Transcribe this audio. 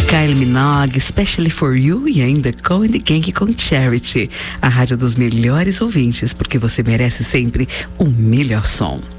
Kylie Minogue, Especially For You, e ainda Cole and the Gang com Charity. A rádio dos melhores ouvintes, porque você merece sempre o melhor som.